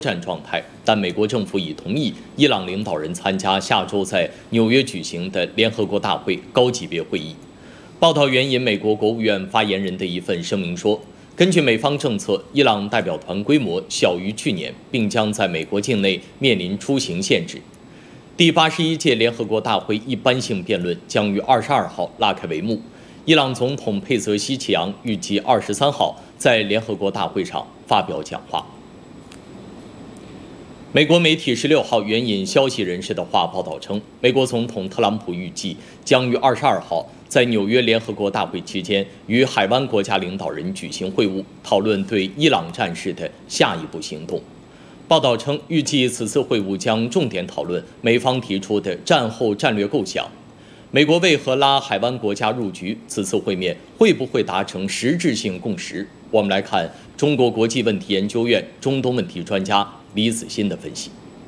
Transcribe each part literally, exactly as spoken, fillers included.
战状态，但美国政府已同意伊朗领导人参加下周在纽约举行的联合国大会高级别会议。报道援引美国国务院发言人的一份声明说，根据美方政策，伊朗代表团规模小于去年，并将在美国境内面临出行限制。第八十一届联合国大会一般性辩论将于二十二号拉开帷幕。伊朗总统佩泽希奇扬预计二十三号在联合国大会上发表讲话。美国媒体十六号援引消息人士的话报道称，美国总统特朗普预计将于二十二号在纽约联合国大会期间与海湾国家领导人举行会晤，讨论对伊朗战事的下一步行动。报道称，预计此次会晤将重点讨论美方提出的战后战略构想。美国为何拉海湾国家入局？此次会面会不会达成实质性共识？我们来看中国国际问题研究院中东问题专家李子欣的分析。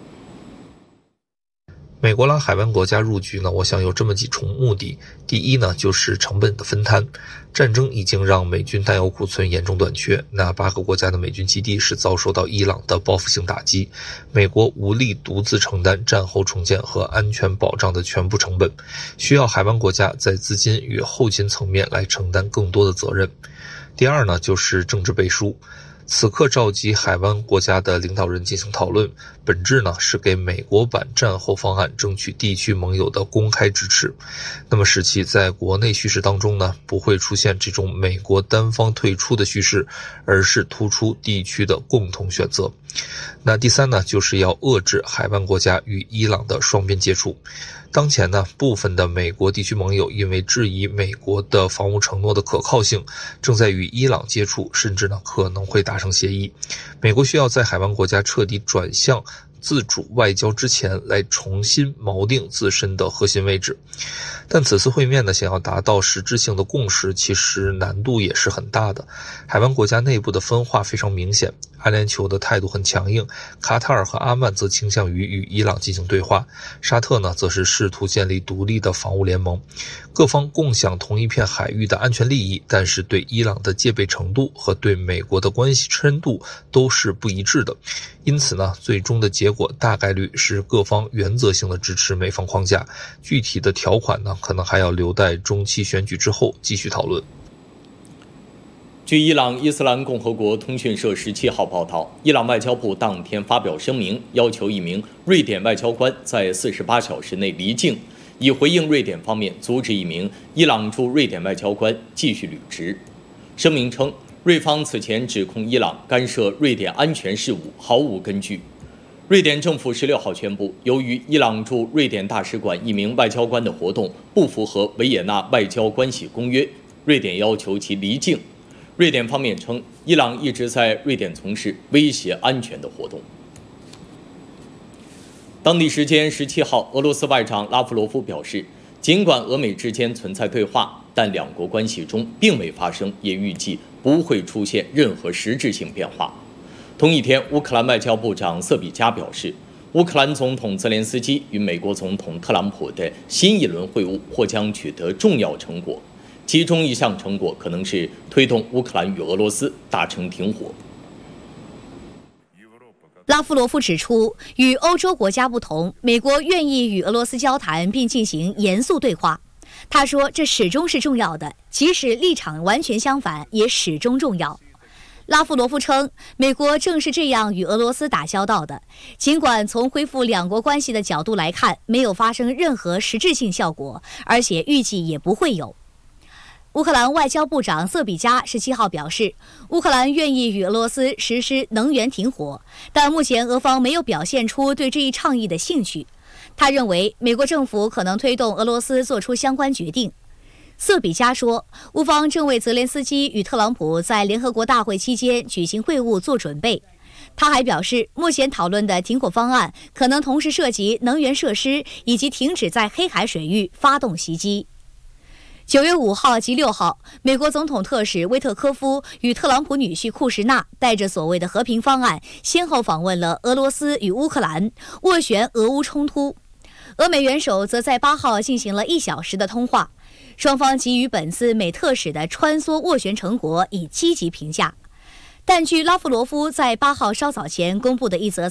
美国拉海湾国家入局呢，我想有这么几重目的。第一呢，就是成本的分摊。战争已经让美军弹药库存严重短缺，那八个国家的美军基地是遭受到伊朗的报复性打击，美国无力独自承担战后重建和安全保障的全部成本，需要海湾国家在资金与后勤层面来承担更多的责任。第二呢，就是政治背书。此刻召集海湾国家的领导人进行讨论，本质呢是给美国版战后方案争取地区盟友的公开支持，那么使其在国内叙事当中呢不会出现这种美国单方退出的叙事，而是突出地区的共同选择。那第三呢，就是要遏制海湾国家与伊朗的双边接触。当前呢，部分的美国地区盟友因为质疑美国的防务承诺的可靠性，正在与伊朗接触，甚至呢可能会达成协议。美国需要在海湾国家彻底转向自主外交之前，来重新锚定自身的核心位置。但此次会面呢，想要达到实质性的共识，其实难度也是很大的。海湾国家内部的分化非常明显，阿联酋的态度很强硬，卡塔尔和阿曼则倾向于与伊朗进行对话，沙特呢则是试图建立独立的防务联盟。各方共享同一片海域的安全利益，但是对伊朗的戒备程度和对美国的关系深度都是不一致的。因此呢，最终的结果大概率是各方原则性的支持美方框架，具体的条款呢可能还要留待中期选举之后继续讨论。 据伊朗伊斯兰共和国通讯社十七号报道，伊朗外交部当天发表声明，要求一名瑞典外交官在四十八小时内离境，以回应瑞典方面阻止一名伊朗驻瑞典外交官继续履职。声明称，瑞方此前指控伊朗干涉瑞典安全事务毫无根据。瑞典政府十六号宣布，由于伊朗驻瑞典大使馆一名外交官的活动不符合维也纳外交关系公约，瑞典要求其离境。瑞典方面称，伊朗一直在瑞典从事威胁安全的活动。当地时间十七号，俄罗斯外长拉夫罗夫表示，尽管俄美之间存在对话，但两国关系中并未发生，也预计不会出现任何实质性变化。同一天，乌克兰外交部长瑟比加表示，乌克兰总统泽连斯基与美国总统特朗普的新一轮会晤或将取得重要成果，其中一项成果可能是推动乌克兰与俄罗斯达成停火。 拉夫罗夫指出，与欧洲国家不同，美国愿意与俄罗斯交谈并进行严肃对话。他说，这始终是重要的，即使立场完全相反，也始终重要。拉夫罗夫称，美国正是这样与俄罗斯打交道的，尽管从恢复两国关系的角度来看，没有发生任何实质性效果，而且预计也不会有。乌克兰外交部长瑟比加十七号表示，乌克兰愿意与俄罗斯实施能源停火，但目前俄方没有表现出对这一倡议的兴趣。他认为，美国政府可能推动俄罗斯做出相关决定。瑟比加说，乌方正为泽连斯基与特朗普在联合国大会期间举行会晤做准备。他还表示，目前讨论的停火方案可能同时涉及能源设施以及停止在黑海水域发动袭击。九月五号及六号，美国总统特使威特科夫与特朗普女婿库什纳带着所谓的和平方案，先后访问了俄罗斯与乌克兰，斡旋俄乌冲突。俄美元首则在八号进行了一小时的通话，双方给予本次美特使的穿梭斡旋成果以积极评价。但据拉夫罗夫在八号稍早前公布的一则